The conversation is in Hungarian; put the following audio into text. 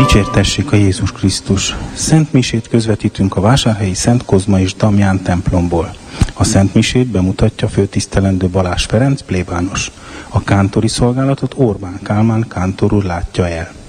Dicsértessék a Jézus Krisztus! Szent misét közvetítünk a vásárhelyi Szent Kozma és Damján templomból. A Szent misét bemutatja főtisztelendő Balázs Ferenc plébános. A kántori szolgálatot Orbán Kálmán kántor úr látja el.